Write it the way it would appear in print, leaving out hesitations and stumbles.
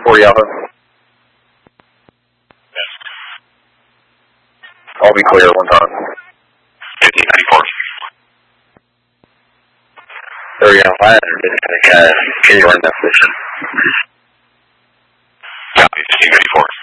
40 Alpha. I'll be clear one time. 1594. There we go. I can you run that position? Copy, 1594.